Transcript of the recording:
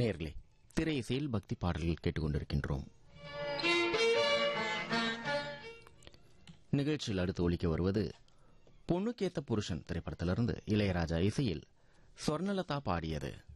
நேர்களே, திரை இசையில் பக்தி பாடல்கள் கேட்டுக்கொண்டிருக்கின்றோம். நிகழ்ச்சியில் அடுத்து ஒலிக்க வருவது பொண்ணுக்கேத்த புருஷன் திரைப்படத்திலிருந்து இளையராஜா இசையில் சொர்ணலதா பாடியது.